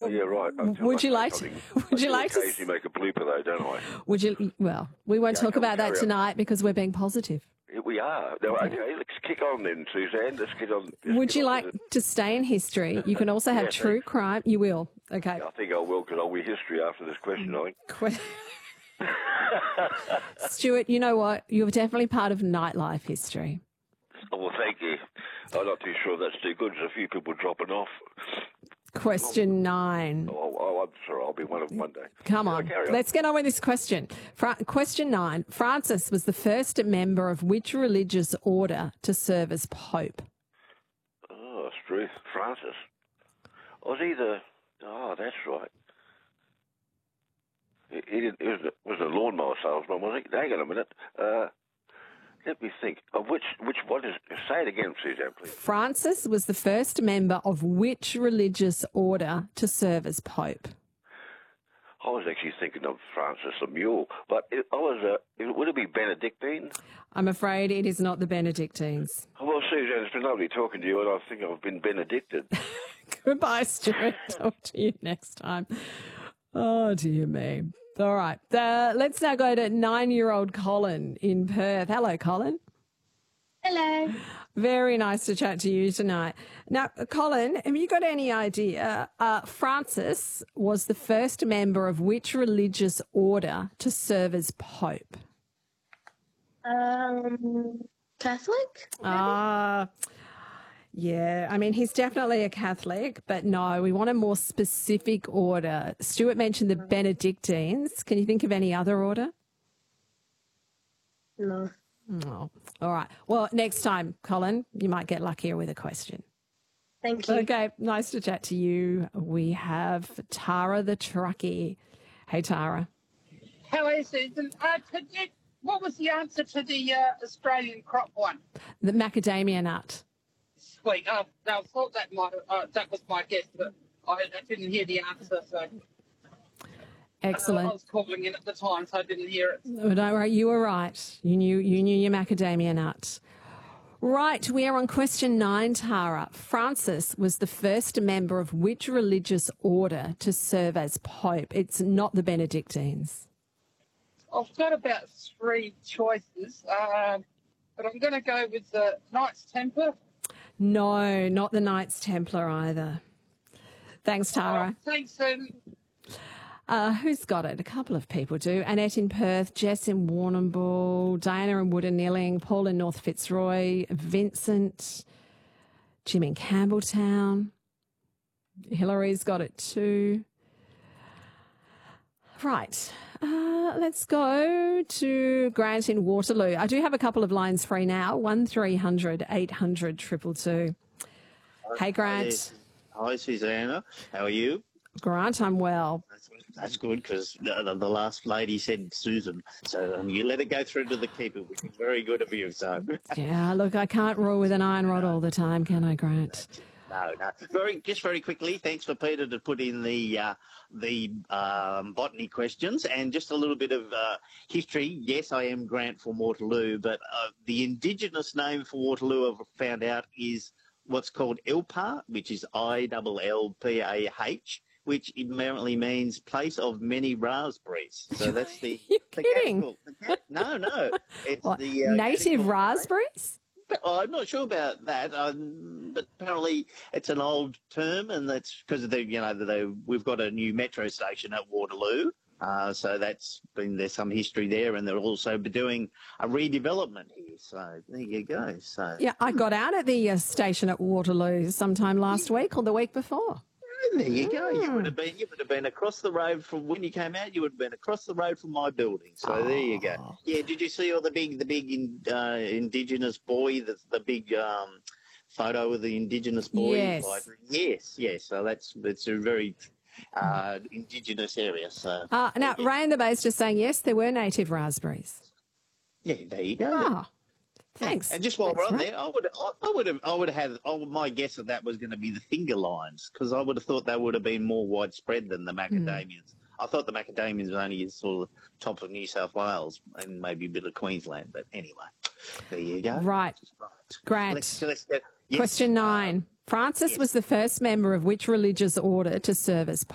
Yeah, right. Would you like to? Would you like to? Occasionally make a blooper, though, don't I? Would you? Well, we won't talk about that tonight because we're being positive. We are. No, okay, let's kick on then, Suzanne. Let's get on. Would you like to stay in history? You can also have true crime. You will. Okay. I think I will, because I'll be history after this question, I think. Stuart, you know what? You're definitely part of nightlife history. Oh, well, thank you. I'm not too sure that's too good. There's a few people dropping off. Question 9. Oh, I'm sorry. I'll be one of them one day. Come on. Let's get on with this question. Question 9. Francis was the first member of which religious order to serve as Pope? Oh, that's true. Francis. Was he the... Oh, that's right. He was a lawnmower salesman, was he? Hang on a minute. Let me think. Which one is... Say it again, Suzanne, please. Francis was the first member of which religious order to serve as Pope? I was actually thinking of Francis the Mule, but would it be Benedictine? I'm afraid it is not the Benedictines. Well, Suzanne, it's been lovely talking to you, and I think I've been benedicted. Goodbye, Stuart. Talk to you next time. Oh, dear me. All right. Let's now go to 9-year-old Colin in Perth. Hello, Colin. Hello. Very nice to chat to you tonight. Now, Colin, have you got any idea? Francis was the first member of which religious order to serve as Pope? Catholic? Yeah, I mean, he's definitely a Catholic, but no, we want a more specific order. Stuart mentioned the Benedictines. Can you think of any other order? No. Oh, all right. Well, next time, Colin, you might get luckier with a question. Thank you. Okay, nice to chat to you. We have Tara the Truckie. Hey, Tara. Hello, Susan. What was the answer to the Australian crop one? The macadamia nut. Sweet. I thought that was my guess, but I didn't hear the answer. So excellent. I was calling in at the time, so I didn't hear it. Oh, don't worry, you were right. You knew your macadamia nut. Right, we are on question 9, Tara. Francis was the first member of which religious order to serve as Pope? It's not the Benedictines. I've got about 3 choices, but I'm going to go with the Knights Templar. No, not the Knights Templar either. Thanks, Tara. Thanks, Susan. Who's got it? A couple of people do. Annette in Perth, Jess in Warrnambool, Diana in Woodanilling, Paul in North Fitzroy, Vincent, Jim in Campbelltown. Hillary's got it too. Right. Let's go to Grant in Waterloo. I do have a couple of lines free now. 1300 800 222. Hey, Grant. Hi, Susanna. How are you? Grant, I'm well. That's good, because the last lady said Susan. So you let it go through to the keeper, which is very good of you. So yeah, look, I can't rule with an iron rod all the time, can I, Grant? No. Very quickly, thanks for Peter to put in the botany questions, and just a little bit of history. Yes, I am Grant from Waterloo, but the Indigenous name for Waterloo, I've found out, is what's called Ilpah, which is ILLPAH, which apparently means place of many raspberries. So that's the... You're kidding? No. It's what, the native raspberries? I'm not sure about that, but apparently it's an old term, and that's because of we've got a new metro station at Waterloo, so there's some history there, and they're also doing a redevelopment here. So there you go. So yeah, I got out at the station at Waterloo sometime last week or the week before. There you go. You would have been across the road from when you came out. You would have been across the road from my building. So there you go. Yeah. Did you see all the big Indigenous boy? The big photo of the Indigenous boy. Yes. Yes. So it's a very Indigenous area. So now Ray in the Bay's just saying yes, there were native raspberries. Yeah. There you go. Oh. Thanks. And just while we're on there, I would have had my guess of that was going to be the finger limes, because I would have thought that would have been more widespread than the macadamias. I thought the macadamias were only sort of top of New South Wales and maybe a bit of Queensland, but anyway, there you go. Right. Grant. Let's get, yes. Question 9. Francis was the first member of which religious order to serve as